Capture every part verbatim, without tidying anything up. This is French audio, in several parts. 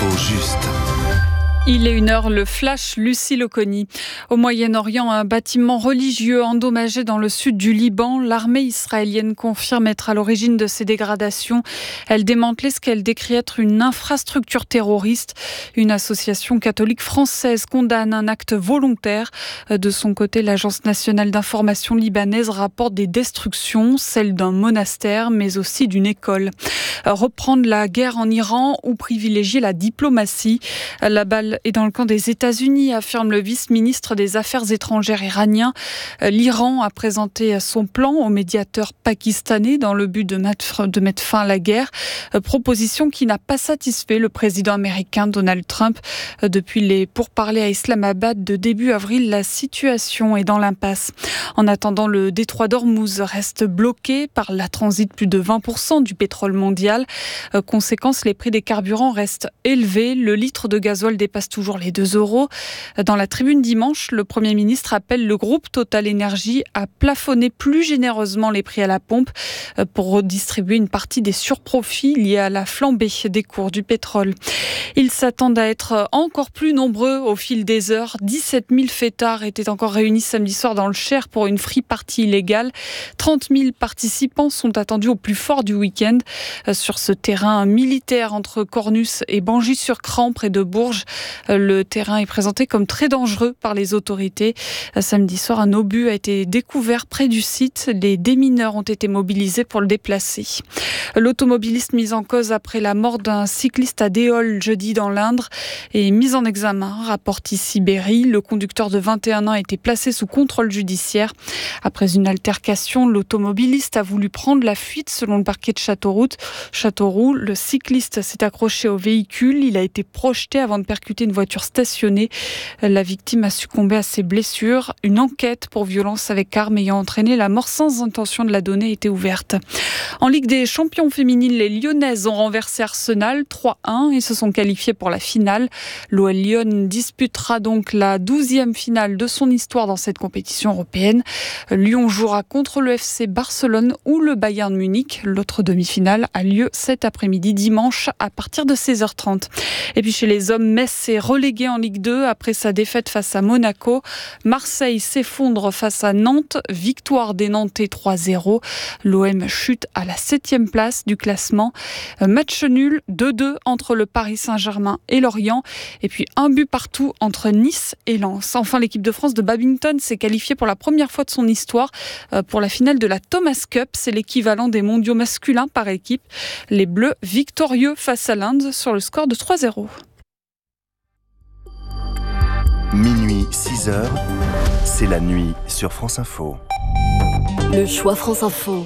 L'info juste. Il est une heure, le flash, Lucie Loconi. Au Moyen-Orient, un bâtiment religieux endommagé dans le sud du Liban. L'armée israélienne confirme être à l'origine de ces dégradations. Elle démantelait ce qu'elle décrit être une infrastructure terroriste. Une association catholique française condamne un acte volontaire. De son côté, l'Agence nationale d'information libanaise rapporte des destructions, celles d'un monastère, mais aussi d'une école. Reprendre la guerre en Iran ou privilégier la diplomatie. La balle est dans le camp des États-Unis, affirme le vice-ministre des Affaires étrangères iranien. L'Iran a présenté son plan au médiateur pakistanais dans le but de mettre, de mettre fin à la guerre. Proposition qui n'a pas satisfait le président américain Donald Trump. Depuis les pourparlers à Islamabad de début avril, la situation est dans l'impasse. En attendant, le détroit d'Ormuz reste bloqué par la transit de plus de vingt pour cent du pétrole mondial. Conséquence, les prix des carburants restent élevés. Le litre de gasoil dépasse toujours les deux euros. Dans la tribune dimanche, le Premier ministre appelle le groupe Total Énergie à plafonner plus généreusement les prix à la pompe pour redistribuer une partie des surprofits liés à la flambée des cours du pétrole. Ils s'attendent à être encore plus nombreux au fil des heures. dix-sept mille fêtards étaient encore réunis samedi soir dans le Cher pour une free party illégale. trente mille participants sont attendus au plus fort du week-end. Sur ce terrain militaire entre Cornus et Bangis-sur-Cran, près de Bourges, le terrain est présenté comme très dangereux par les autorités. Samedi soir, un obus a été découvert près du site. Les démineurs ont été mobilisés pour le déplacer. L'automobiliste mis en cause après la mort d'un cycliste à Déol jeudi dans l'Indre est mis en examen, rapporte ici Berry. Le conducteur de vingt et un ans a été placé sous contrôle judiciaire. Après une altercation, l'automobiliste a voulu prendre la fuite selon le parquet de Châteauroux. Châteauroux, le cycliste s'est accroché au véhicule. Il a été projeté avant de percuter une voiture stationnée. La victime a succombé à ses blessures. Une enquête pour violence avec arme ayant entraîné la mort sans intention de la donner était ouverte. En Ligue des champions féminines, les Lyonnaises ont renversé Arsenal trois un et se sont qualifiées pour la finale. L'O L Lyon disputera donc la douzième finale de son histoire dans cette compétition européenne. Lyon jouera contre le F C Barcelone ou le Bayern Munich. L'autre demi-finale a lieu cet après-midi dimanche à partir de seize heures trente. Et puis chez les hommes, Metz est relégué en Ligue deux après sa défaite face à Monaco. Marseille s'effondre face à Nantes. Victoire des Nantais trois zéro. L'O M chute à la septième place du classement. Match nul deux deux entre le Paris Saint-Germain et Lorient. Et puis un but partout entre Nice et Lens. Enfin, l'équipe de France de badminton s'est qualifiée pour la première fois de son histoire pour la finale de la Thomas Cup. C'est l'équivalent des mondiaux masculins par équipe. Les Bleus victorieux face à l'Inde sur le score de trois zéro. Minuit, six heures, c'est la nuit sur France Info. Le choix France Info.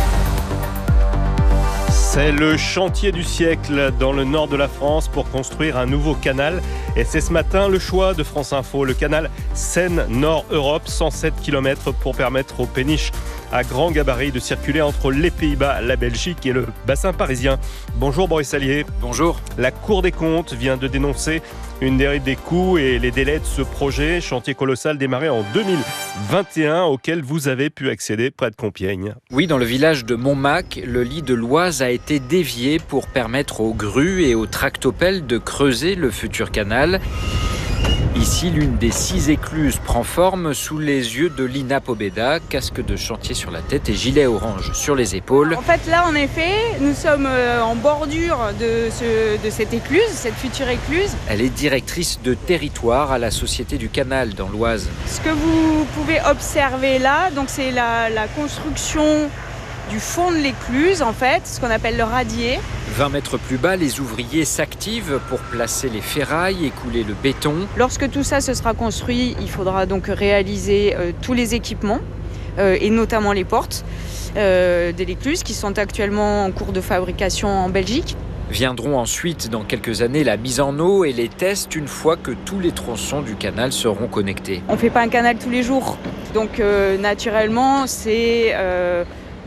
C'est le chantier du siècle dans le nord de la France pour construire un nouveau canal. Et c'est ce matin le choix de France Info, le canal Seine-Nord-Europe, cent sept kilomètres pour permettre aux péniches à grand gabarit de circuler entre les Pays-Bas, la Belgique et le bassin parisien. Bonjour Boris Allier. Bonjour. La Cour des comptes vient de dénoncer une dérive des coûts et les délais de ce projet, chantier colossal démarré en deux mille vingt et un auquel vous avez pu accéder près de Compiègne. Oui, dans le village de Montmac, le lit de l'Oise a été dévié pour permettre aux grues et aux tractopelles de creuser le futur canal. Ici, l'une des six écluses prend forme sous les yeux de Lina Pobeda, casque de chantier sur la tête et gilet orange sur les épaules. En fait, là, en effet, nous sommes en bordure de, ce, de cette écluse, cette future écluse. Elle est directrice de territoire à la Société du Canal dans l'Oise. Ce que vous pouvez observer là, donc c'est la, la construction du fond de l'écluse, en fait, ce qu'on appelle le radier. vingt mètres plus bas, les ouvriers s'activent pour placer les ferrailles et couler le béton. Lorsque tout ça se sera construit, il faudra donc réaliser euh, tous les équipements, euh, et notamment les portes euh, de l'écluse, qui sont actuellement en cours de fabrication en Belgique. Viendront ensuite, dans quelques années, la mise en eau et les tests une fois que tous les tronçons du canal seront connectés. On ne fait pas un canal tous les jours, donc euh, naturellement, c'est... Euh,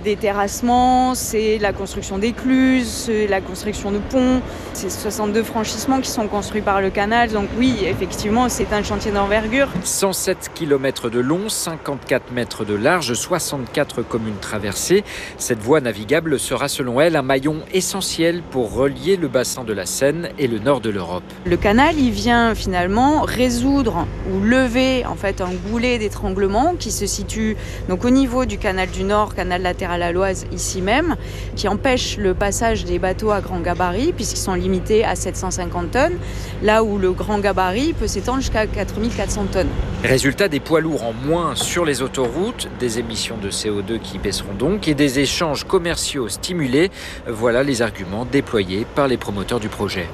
des terrassements, c'est la construction d'écluses, c'est la construction de ponts. C'est soixante-deux franchissements qui sont construits par le canal. Donc oui, effectivement, c'est un chantier d'envergure. cent sept kilomètres de long, cinquante-quatre mètres de large, soixante-quatre communes traversées. Cette voie navigable sera selon elle un maillon essentiel pour relier le bassin de la Seine et le nord de l'Europe. Le canal, il vient finalement résoudre ou lever en fait un goulet d'étranglement qui se situe donc au niveau du canal du Nord, canal latéral à l'Oise, ici même, qui empêche le passage des bateaux à grand gabarit puisqu'ils sont limités à sept cent cinquante tonnes, là où le grand gabarit peut s'étendre jusqu'à quatre mille quatre cents tonnes. Résultat, des poids lourds en moins sur les autoroutes, des émissions de C O deux qui baisseront donc et des échanges commerciaux stimulés. Voilà les arguments déployés par les promoteurs du projet.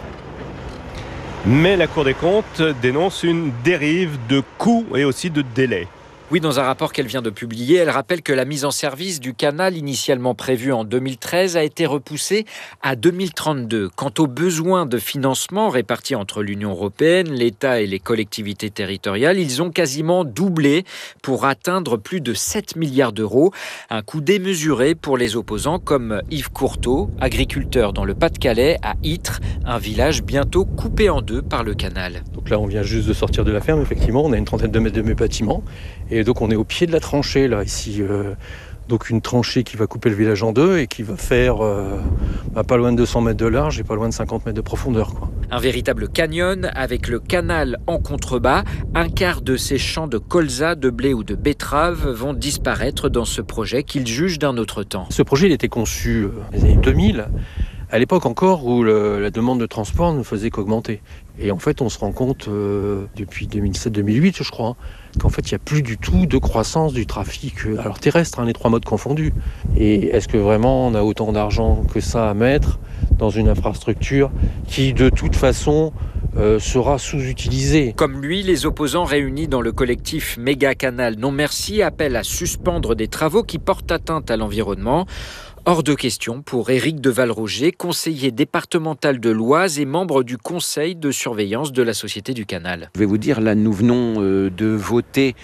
Mais la Cour des comptes dénonce une dérive de coûts et aussi de délais. Oui, dans un rapport qu'elle vient de publier, elle rappelle que la mise en service du canal initialement prévue en deux mille treize a été repoussée à deux mille trente-deux. Quant aux besoins de financement répartis entre l'Union européenne, l'État et les collectivités territoriales, ils ont quasiment doublé pour atteindre plus de sept milliards d'euros. Un coût démesuré pour les opposants comme Yves Courteau, agriculteur dans le Pas-de-Calais, à Ytre, un village bientôt coupé en deux par le canal. Donc là, on vient juste de sortir de la ferme, effectivement, on a une trentaine de mètres de mes bâtiments. Et donc on est au pied de la tranchée là ici, euh, donc une tranchée qui va couper le village en deux et qui va faire euh, bah, pas loin de deux cents mètres de large et pas loin de cinquante mètres de profondeur, quoi. Un véritable canyon avec le canal en contrebas. Un quart de ces champs de colza, de blé ou de betterave vont disparaître dans ce projet qu'ils jugent d'un autre temps. Ce projet il a été conçu euh, dans les années deux mille, à l'époque encore où le, la demande de transport ne faisait qu'augmenter. Et en fait on se rend compte euh, depuis deux mille sept deux mille huit je crois, qu'en fait, il n'y a plus du tout de croissance du trafic alors terrestre, hein, les trois modes confondus. Et est-ce que vraiment on a autant d'argent que ça à mettre dans une infrastructure qui, de toute façon, euh, sera sous-utilisée? Comme lui, les opposants réunis dans le collectif Méga Canal Non Merci appellent à suspendre des travaux qui portent atteinte à l'environnement. Hors de question pour Éric de Valroger, conseiller départemental de l'Oise et membre du conseil de surveillance de la Société du Canal. Je vais vous dire, là, nous venons de voter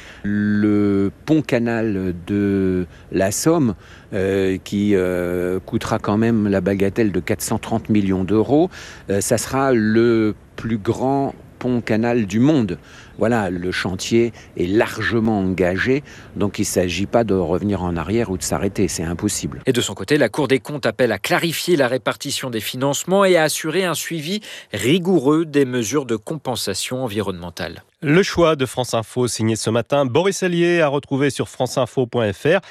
le pont-canal de la Somme, euh, qui euh, coûtera quand même la bagatelle de quatre cent trente millions d'euros. Euh, ça sera le plus grand pont-canal du monde. Voilà, le chantier est largement engagé, donc il ne s'agit pas de revenir en arrière ou de s'arrêter, c'est impossible. Et de son côté, la Cour des comptes appelle à clarifier la répartition des financements et à assurer un suivi rigoureux des mesures de compensation environnementale. Le choix de France Info signé ce matin, Boris Allier, à retrouver sur franceinfo point f r.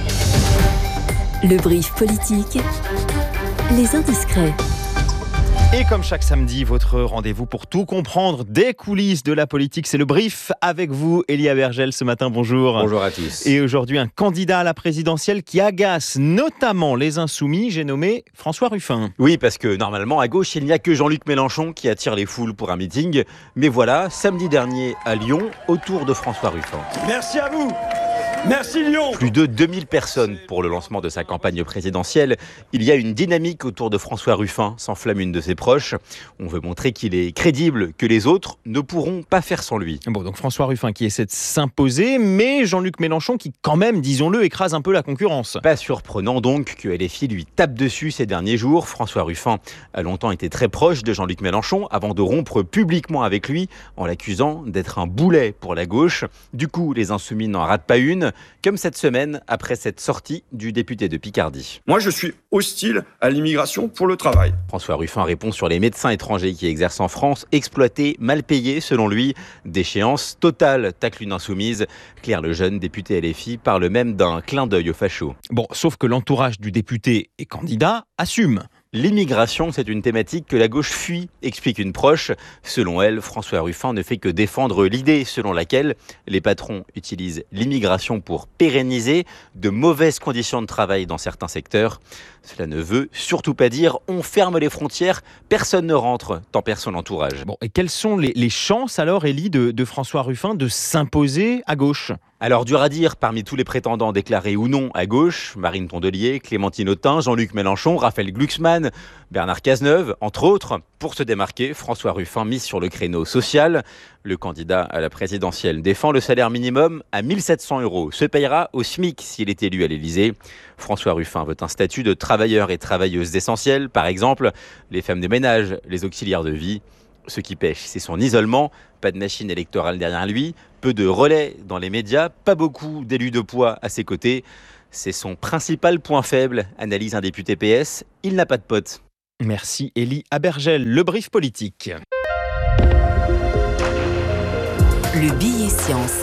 Le brief politique, les indiscrets. Et comme chaque samedi, votre rendez-vous pour tout comprendre des coulisses de la politique, c'est le brief avec vous, Elia Bergel, ce matin. Bonjour. Bonjour à tous. Et aujourd'hui, un candidat à la présidentielle qui agace notamment les Insoumis, j'ai nommé François Ruffin. Oui, parce que normalement, à gauche, il n'y a que Jean-Luc Mélenchon qui attire les foules pour un meeting. Mais voilà, samedi dernier à Lyon, autour de François Ruffin. Merci à vous. Merci Lyon. Plus de deux mille personnes pour le lancement de sa campagne présidentielle. Il y a une dynamique autour de François Ruffin, s'enflamme une de ses proches. On veut montrer qu'il est crédible, que les autres ne pourront pas faire sans lui. Bon, donc François Ruffin qui essaie de s'imposer, mais Jean-Luc Mélenchon qui quand même, disons-le, écrase un peu la concurrence. Pas surprenant donc que L F I lui tape dessus ces derniers jours. François Ruffin a longtemps été très proche de Jean-Luc Mélenchon avant de rompre publiquement avec lui en l'accusant d'être un boulet pour la gauche. Du coup, les Insoumis n'en ratent pas une. Comme cette semaine, après cette sortie du député de Picardie. Moi, je suis hostile à l'immigration pour le travail. François Ruffin répond sur les médecins étrangers qui exercent en France, exploités, mal payés, selon lui. Déchéance totale, tacle une insoumise. Claire Lejeune, député L F I, parle même d'un clin d'œil aux fachos. Bon, sauf que l'entourage du député et candidat assume. L'immigration, c'est une thématique que la gauche fuit, explique une proche. Selon elle, François Ruffin ne fait que défendre l'idée selon laquelle les patrons utilisent l'immigration pour pérenniser de mauvaises conditions de travail dans certains secteurs. Cela ne veut surtout pas dire on ferme les frontières, personne ne rentre, tempère son entourage. Bon, et quelles sont les, les chances alors, Élie, de, de François Ruffin de s'imposer à gauche ? Alors, dur à dire, parmi tous les prétendants déclarés ou non à gauche, Marine Tondelier, Clémentine Autain, Jean-Luc Mélenchon, Raphaël Glucksmann, Bernard Cazeneuve, entre autres, pour se démarquer, François Ruffin mise sur le créneau social. Le candidat à la présidentielle défend le salaire minimum à mille sept cents euros, se payera au SMIC s'il est élu à l'Élysée. François Ruffin veut un statut de travailleurs et travailleuses essentielles, par exemple les femmes de ménage, les auxiliaires de vie. Ce qui pêche, c'est son isolement, pas de machine électorale derrière lui, peu de relais dans les médias, pas beaucoup d'élus de poids à ses côtés. C'est son principal point faible, analyse un député P S, il n'a pas de pote. Merci Élie Abergel, le brief politique. Le billet science.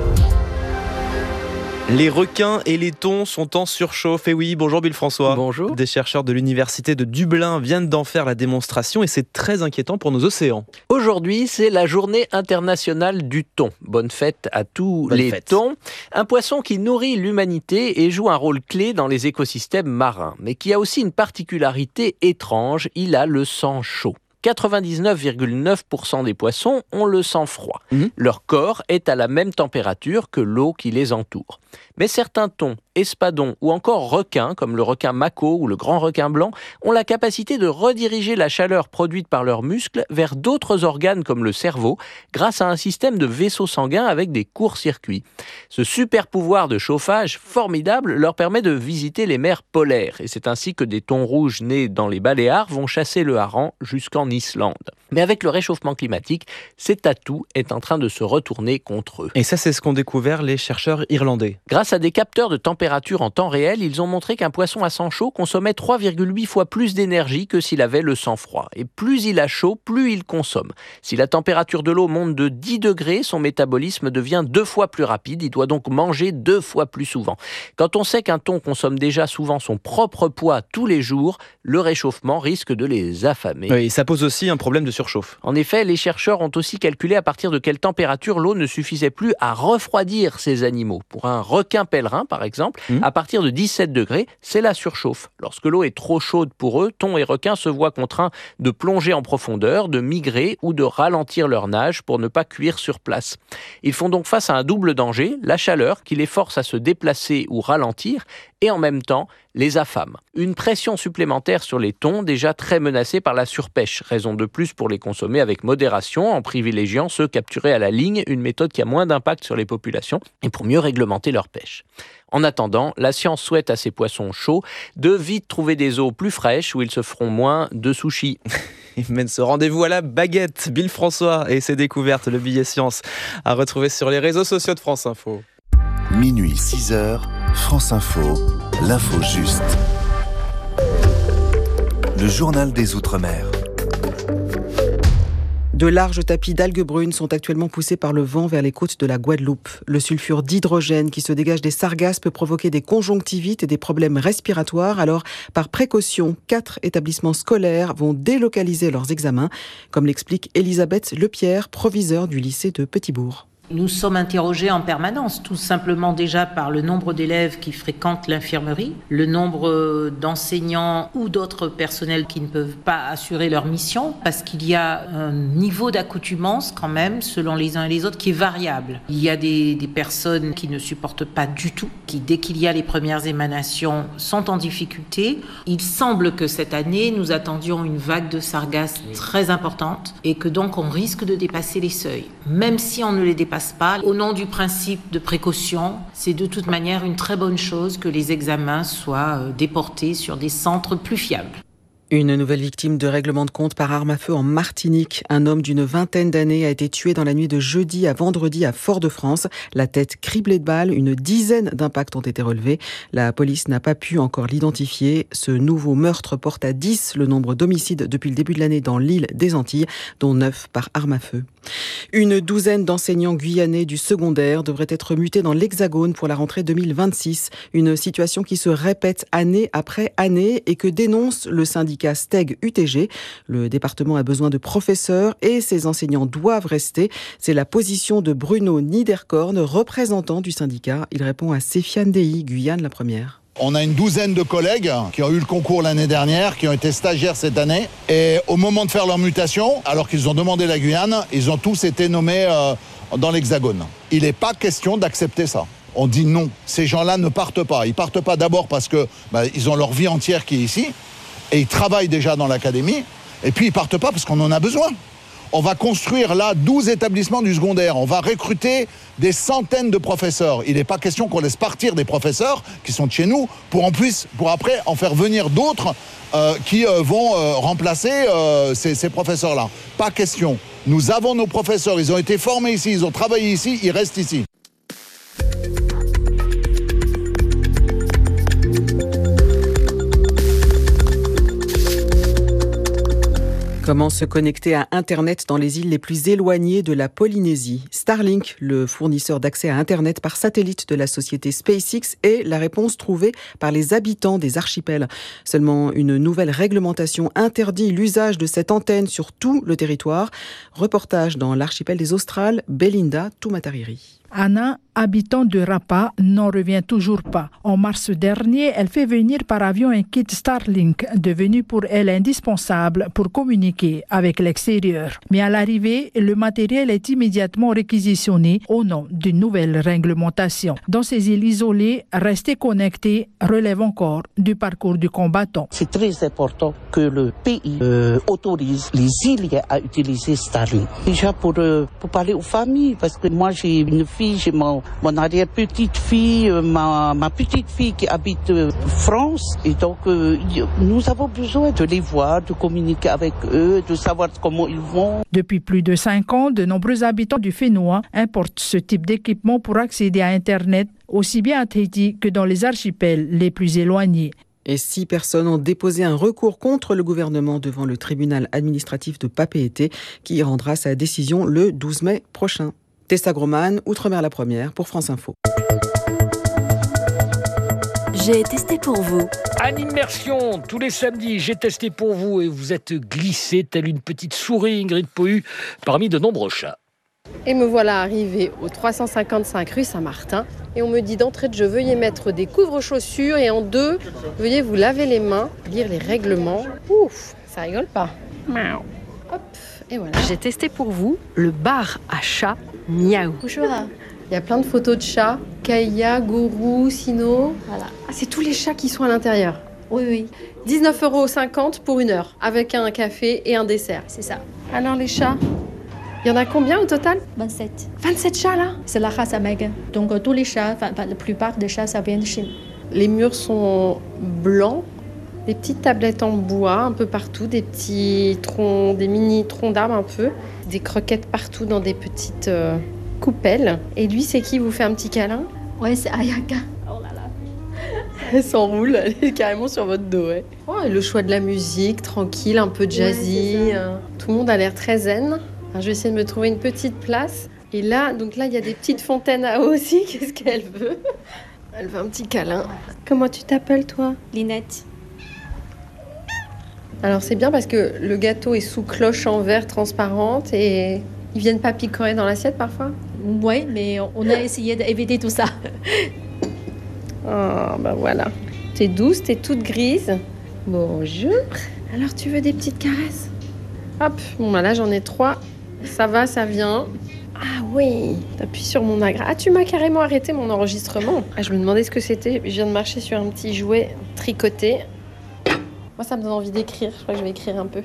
Les requins et les thons sont en surchauffe. Et oui, bonjour Bill François. Bonjour. Des chercheurs de l'université de Dublin viennent d'en faire la démonstration et c'est très inquiétant pour nos océans. Aujourd'hui, c'est la journée internationale du thon. Bonne fête à tous Bonne les fête. thons. Un poisson qui nourrit l'humanité et joue un rôle clé dans les écosystèmes marins, mais qui a aussi une particularité étrange, il a le sang chaud. quatre-vingt-dix-neuf virgule neuf pour cent des poissons ont le sang froid. Mmh. Leur corps est à la même température que l'eau qui les entoure. Mais certains thons, espadons ou encore requins, comme le requin mako ou le grand requin blanc, ont la capacité de rediriger la chaleur produite par leurs muscles vers d'autres organes comme le cerveau, grâce à un système de vaisseaux sanguins avec des courts-circuits. Ce super pouvoir de chauffage formidable leur permet de visiter les mers polaires. Et c'est ainsi que des thons rouges nés dans les Baléares vont chasser le hareng jusqu'en Islande. Mais avec le réchauffement climatique, cet atout est en train de se retourner contre eux. Et ça, c'est ce qu'ont découvert les chercheurs irlandais. Grâce à des capteurs de température en temps réel, ils ont montré qu'un poisson à sang chaud consommait trois virgule huit fois plus d'énergie que s'il avait le sang froid. Et plus il a chaud, plus il consomme. Si la température de l'eau monte de dix degrés, son métabolisme devient deux fois plus rapide. Il doit donc manger deux fois plus souvent. Quand on sait qu'un thon consomme déjà souvent son propre poids tous les jours, le réchauffement risque de les affamer. Oui, ça pose aussi un problème de surchauffe. En effet, les chercheurs ont aussi calculé à partir de quelle température l'eau ne suffisait plus à refroidir ces animaux. Pour un requin pèlerin, par exemple, mmh. à partir de dix-sept degrés, c'est la surchauffe. Lorsque l'eau est trop chaude pour eux, thons et requins se voient contraints de plonger en profondeur, de migrer ou de ralentir leur nage pour ne pas cuire sur place. Ils font donc face à un double danger, la chaleur qui les force à se déplacer ou ralentir, et en même temps, les affame. Une pression supplémentaire sur les thons, déjà très menacés par la surpêche. Raison de plus pour les consommer avec modération, en privilégiant ceux capturés à la ligne, une méthode qui a moins d'impact sur les populations, et pour mieux réglementer leur pêche. En attendant, la science souhaite à ces poissons chauds de vite trouver des eaux plus fraîches où ils se feront moins de sushis. Il mène ce rendez-vous à la baguette. Bill François et ses découvertes, le billet science, à retrouver sur les réseaux sociaux de France Info. Minuit six heures, France Info, l'info juste. Le journal des Outre-mer. De larges tapis d'algues brunes sont actuellement poussés par le vent vers les côtes de la Guadeloupe. Le sulfure d'hydrogène qui se dégage des sargasses peut provoquer des conjonctivites et des problèmes respiratoires. Alors, par précaution, quatre établissements scolaires vont délocaliser leurs examens, comme l'explique Elisabeth Lepierre, proviseure du lycée de Petitbourg. Nous sommes interrogés en permanence, tout simplement déjà par le nombre d'élèves qui fréquentent l'infirmerie, le nombre d'enseignants ou d'autres personnels qui ne peuvent pas assurer leur mission, parce qu'il y a un niveau d'accoutumance quand même, selon les uns et les autres, qui est variable. Il y a des, des personnes qui ne supportent pas du tout, qui dès qu'il y a les premières émanations sont en difficulté. Il semble que cette année, nous attendions une vague de sargasses très importante et que donc on risque de dépasser les seuils, même si on ne les dépasse pas. Au nom du principe de précaution, c'est de toute manière une très bonne chose que les examens soient déportés sur des centres plus fiables. Une nouvelle victime de règlement de compte par arme à feu en Martinique. Un homme d'une vingtaine d'années a été tué dans la nuit de jeudi à vendredi à Fort-de-France. La tête criblée de balles, une dizaine d'impacts ont été relevés. La police n'a pas pu encore l'identifier. Ce nouveau meurtre porte à dix le nombre d'homicides depuis le début de l'année dans l'île des Antilles, dont neuf par arme à feu. Une douzaine d'enseignants guyanais du secondaire devraient être mutés dans l'Hexagone pour la rentrée deux mille vingt-six. Une situation qui se répète année après année et que dénonce le syndicat Steg U T G. Le département a besoin de professeurs et ses enseignants doivent rester. C'est la position de Bruno Niederkorn, représentant du syndicat. Il répond à Séfiane Dei, Guyane la première. On a une douzaine de collègues qui ont eu le concours l'année dernière, qui ont été stagiaires cette année. Et au moment de faire leur mutation, alors qu'ils ont demandé la Guyane, ils ont tous été nommés euh, dans l'Hexagone. Il n'est pas question d'accepter ça. On dit non. Ces gens-là ne partent pas. Ils partent pas d'abord parce que bah, ils ont leur vie entière qui est ici. Et ils travaillent déjà dans l'académie. Et puis ils partent pas parce qu'on en a besoin. On va construire là douze établissements du secondaire. On va recruter des centaines de professeurs. Il n'est pas question qu'on laisse partir des professeurs qui sont de chez nous pour, en plus, pour après en faire venir d'autres euh, qui euh, vont euh, remplacer euh, ces, ces professeurs-là. Pas question. Nous avons nos professeurs. Ils ont été formés ici, ils ont travaillé ici, ils restent ici. Comment se connecter à Internet dans les îles les plus éloignées de la Polynésie ? Starlink, le fournisseur d'accès à Internet par satellite de la société SpaceX, est la réponse trouvée par les habitants des archipels. Seulement, une nouvelle réglementation interdit l'usage de cette antenne sur tout le territoire. Reportage dans l'archipel des Australes, Belinda Tumatariri. Anna, habitant de Rapa, n'en revient toujours pas. En mars dernier, elle fait venir par avion un kit Starlink, devenu pour elle indispensable pour communiquer avec l'extérieur. Mais à l'arrivée, le matériel est immédiatement réquisitionné au nom d'une nouvelle réglementation. Dans ces îles isolées, rester connecté relève encore du parcours du combattant. C'est très important que le pays euh, autorise les îles à utiliser Starlink. Déjà pour, euh, pour parler aux familles, parce que moi j'ai une fille, j'ai mon, mon arrière-petite-fille, ma, ma petite-fille qui habite euh, France. Et donc, euh, nous avons besoin de les voir, de communiquer avec eux, de savoir comment ils vont. Depuis plus de cinq ans, de nombreux habitants du Fénois importent ce type d'équipement pour accéder à Internet, aussi bien à Tahiti que dans les archipels les plus éloignés. Et six personnes ont déposé un recours contre le gouvernement devant le tribunal administratif de Papeete, qui rendra sa décision le douze mai prochain. Tessa Groman, Outre-mer la première, pour France Info. J'ai testé pour vous. En immersion, tous les samedis, j'ai testé pour vous et vous êtes glissé telle une petite souris, Ingrid Pohu, parmi de nombreux chats. Et me voilà arrivée au trois cent cinquante-cinq rue Saint-Martin. Et on me dit d'entrée de jeu, veuillez mettre des couvre-chaussures. Et en deux, veuillez vous laver les mains, lire les règlements. Ouf, ça rigole pas. Miaou. Hop, et voilà. J'ai testé pour vous le bar à chat Miaou. Bonjour. Il y a plein de photos de chats. Kaya, Gourou, Sino. Voilà. Ah, c'est tous les chats qui sont à l'intérieur. Oui, oui. dix-neuf euros cinquante pour une heure, avec un café et un dessert. C'est ça. Alors les chats, il y en a combien au total ? vingt-sept. vingt-sept chats là ? C'est la race Amaga. Donc euh, tous les chats, enfin la plupart des chats, ça vient de chez nous. Les murs sont blancs. Des petites tablettes en bois un peu partout, des petits troncs, des mini troncs d'arbres un peu, des croquettes partout dans des petites euh, coupelles. Et lui, c'est qui vous fait un petit câlin ? Ouais, c'est Ayaka. Oh là là. Elle s'enroule, elle est carrément sur votre dos. Ouais. Oh, et le choix de la musique, tranquille, un peu jazzy. Ouais, euh, tout le monde a l'air très zen. Alors, je vais essayer de me trouver une petite place. Et là, donc là, il y a des petites fontaines à eau aussi. Qu'est-ce qu'elle veut ? Elle veut un petit câlin. Comment tu t'appelles, toi ? Linette. Alors c'est bien parce que le gâteau est sous cloche en verre transparente et ils viennent pas picorer dans l'assiette parfois ? Oui, mais on a essayé d'éviter tout ça. Oh, ben voilà. T'es douce, t'es toute grise. Bonjour. Alors tu veux des petites caresses ? Hop, bon ben là j'en ai trois. Ça va, ça vient. Ah oui, t'appuies sur mon agra. Ah, tu m'as carrément arrêté mon enregistrement. Ah, je me demandais ce que c'était. Je viens de marcher sur un petit jouet tricoté. Moi, ça me donne envie d'écrire. Je crois que je vais écrire un peu.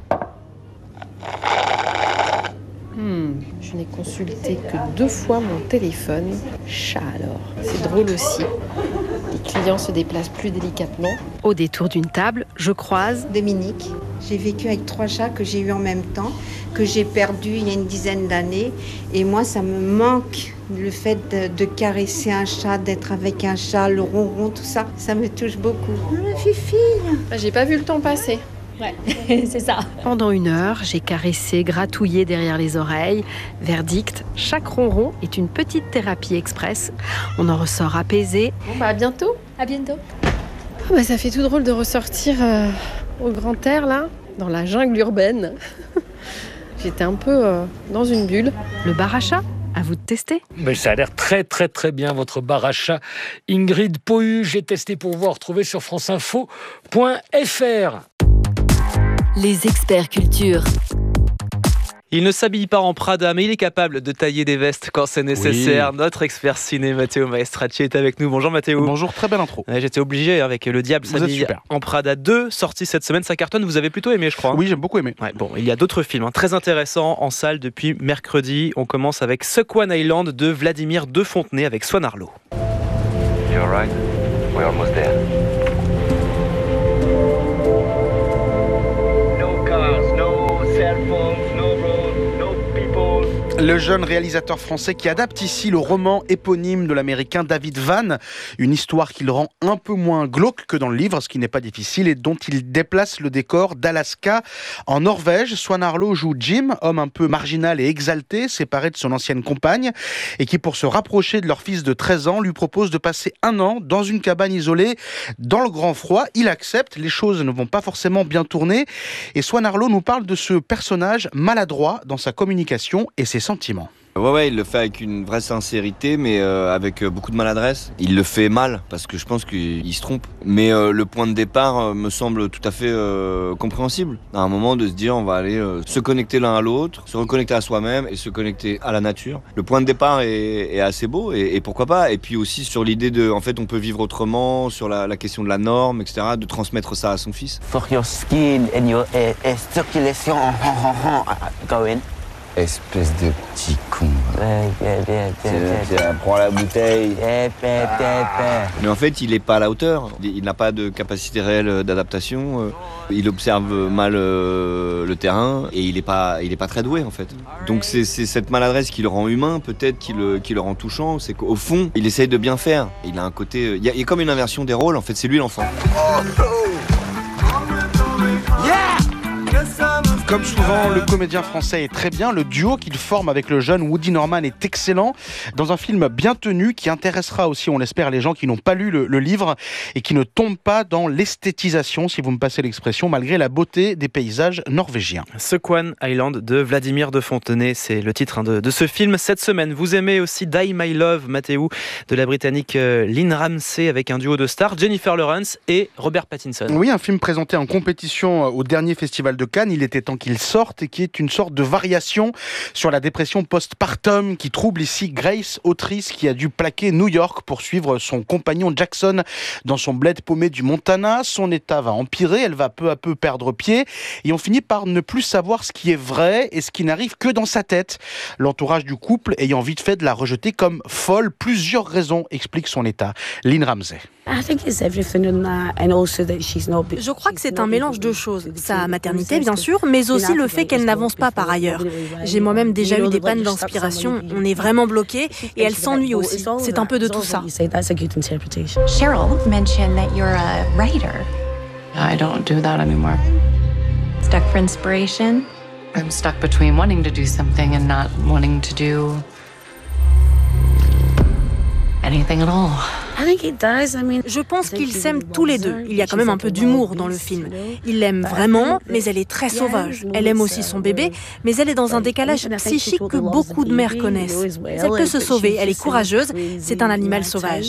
Hmm. Je n'ai consulté que deux fois mon téléphone. Chat alors. C'est drôle aussi. Les clients se déplacent plus délicatement. Au détour d'une table, je croise Dominique. J'ai vécu avec trois chats que j'ai eu en même temps, que j'ai perdu il y a une dizaine d'années. Et moi, ça me manque, le fait de, de caresser un chat, d'être avec un chat, le ronron, tout ça. Ça me touche beaucoup. Ma fifille. Bah, j'ai pas vu le temps passer. Ouais, c'est ça. Pendant une heure, j'ai caressé, gratouillé derrière les oreilles. Verdict, chaque ronron est une petite thérapie express. On en ressort apaisé. Bon, bah à bientôt. À bientôt. Oh, bah, ça fait tout drôle de ressortir euh, au grand air, là, dans la jungle urbaine. J'étais un peu euh, dans une bulle. Le bar à chat, À vous de tester. Mais ça a l'air très très très bien votre bar à chat. Ingrid Pohu, j'ai testé pour vous, retrouver sur franceinfo point f r. Les experts culture. Il ne s'habille pas en Prada, mais il est capable de tailler des vestes quand c'est nécessaire. Oui. Notre expert ciné, Matteo Maestracci, est avec nous. Bonjour Matteo. Bonjour, très belle intro. Ouais, j'étais obligé avec Le Diable s'habille en Prada deux, sorti cette semaine. Ça cartonne, vous avez plutôt aimé, je crois. Oui, j'aime beaucoup aimé. Ouais, bon, il y a d'autres films hein, très intéressants en salle depuis mercredi. On commence avec Sukwan Island de Vladimir De Fontenay avec Swan Arlo. You're right. We're almost there. No cars, no cell phones. Le jeune réalisateur français qui adapte ici le roman éponyme de l'américain David Vann, une histoire qu'il rend un peu moins glauque que dans le livre, ce qui n'est pas difficile, et dont il déplace le décor d'Alaska en Norvège. Swan Arlo joue Jim, homme un peu marginal et exalté, séparé de son ancienne compagne, et qui, pour se rapprocher de leur fils de treize ans, lui propose de passer un an dans une cabane isolée dans le grand froid. Il accepte, les choses ne vont pas forcément bien tourner, et Swan Arlo nous parle de ce personnage maladroit dans sa communication et ses sentiments. Ouais, ouais, il le fait avec une vraie sincérité, mais euh, avec beaucoup de maladresse. Il le fait mal, parce que je pense qu'il se trompe. Mais euh, le point de départ euh, me semble tout à fait euh, compréhensible. À un moment, de se dire, on va aller euh, se connecter l'un à l'autre, se reconnecter à soi-même et se connecter à la nature. Le point de départ est, est assez beau, et, et pourquoi pas. Et puis aussi sur l'idée de, en fait, on peut vivre autrement, sur la, la question de la norme, et cetera, de transmettre ça à son fils. For your skin and your uh, uh, circulation, go in. Espèce de petit con. Tiens, prends la bouteille. Mais en fait, il n'est pas à la hauteur. Il n'a pas de capacité réelle d'adaptation. Il observe mal le terrain et il n'est pas, il est pas très doué en fait. Donc c'est, c'est cette maladresse qui le rend humain, peut-être qui le, qui le rend touchant. C'est qu'au fond, il essaye de bien faire. Il a un côté, il y a, il y a comme une inversion des rôles. En fait, c'est lui l'enfant. Comme souvent, le comédien français est très bien. Le duo qu'il forme avec le jeune Woody Norman est excellent. Dans un film bien tenu qui intéressera aussi, on l'espère, les gens qui n'ont pas lu le, le livre et qui ne tombent pas dans l'esthétisation, si vous me passez l'expression, malgré la beauté des paysages norvégiens. Sukwan Island de Vladimir De Fontenay, c'est le titre hein, de, de ce film cette semaine. Vous aimez aussi Die My Love, Matteo, de la britannique euh, Lynn Ramsey, avec un duo de stars, Jennifer Lawrence et Robert Pattinson. Oui, un film présenté en compétition au dernier festival de Cannes. Il était temps qu'il sorte et qui est une sorte de variation sur la dépression postpartum qui trouble ici Grace, autrice qui a dû plaquer New York pour suivre son compagnon Jackson dans son bled paumé du Montana. Son état va empirer, elle va peu à peu perdre pied et on finit par ne plus savoir ce qui est vrai et ce qui n'arrive que dans sa tête. L'entourage du couple ayant vite fait de la rejeter comme folle. Plusieurs raisons expliquent son état. Lynn Ramsey. Je crois que c'est un mélange de choses. Sa maternité, bien sûr, mais aussi le fait qu'elle n'avance pas par ailleurs. J'ai moi-même déjà eu des pannes d'inspiration. On est vraiment bloqué et elle s'ennuie aussi. C'est un peu de tout ça. Cheryl mentioned that you're a writer. I don't do that anymore. Stuck for inspiration? I'm stuck between wanting to do something and not wanting to do anything at all. Je pense qu'ils s'aiment tous les deux. Il y a quand même un peu d'humour dans le film. Il l'aime vraiment, mais elle est très sauvage. Elle aime aussi son bébé, mais elle est dans un décalage psychique que beaucoup de mères connaissent. Elle peut se sauver, elle est courageuse, c'est un animal sauvage.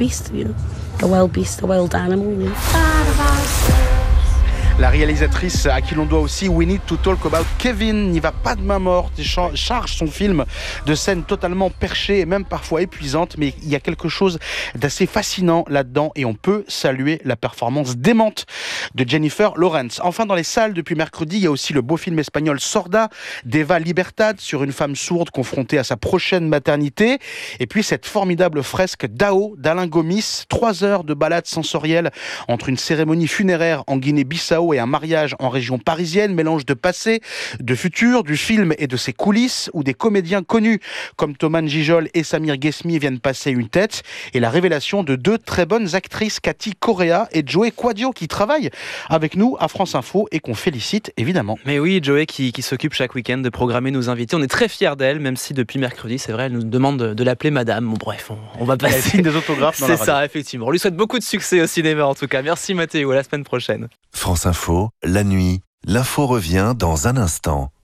La réalisatrice à qui l'on doit aussi We Need to Talk About Kevin n'y va pas de main morte et charge son film de scènes totalement perchées et même parfois épuisantes, mais il y a quelque chose d'assez fascinant là-dedans et on peut saluer la performance démente de Jennifer Lawrence. Enfin, dans les salles depuis mercredi, il y a aussi le beau film espagnol Sorda d'Eva Libertad sur une femme sourde confrontée à sa prochaine maternité, et puis cette formidable fresque Dao d'Alain Gomis, trois heures de balade sensorielle entre une cérémonie funéraire en Guinée-Bissau et un mariage en région parisienne, mélange de passé, de futur, du film et de ses coulisses, où des comédiens connus comme Thomas Gijol et Samir Ghesmi viennent passer une tête, et la révélation de deux très bonnes actrices, Cathy Correa et Joey Quadio, qui travaillent avec nous à France Info et qu'on félicite évidemment. Mais oui, Joey qui, qui s'occupe chaque week-end de programmer nos invités. On est très fiers d'elle, même si depuis mercredi, c'est vrai, elle nous demande de, de l'appeler madame. Bon bref, on, on va passer. Elle signe des autographes dans la radio. C'est ça, effectivement. On lui souhaite beaucoup de succès au cinéma en tout cas. Merci Mathéo, à la semaine prochaine. France Info, la nuit, l'info revient dans un instant.